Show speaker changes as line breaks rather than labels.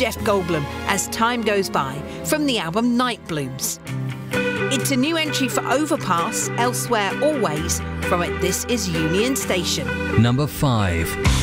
Jeff Goldblum as time goes by from the album Night Blooms. It's a new entry for Overpass, Elsewhere Always from This Is Union Station.
Number 5.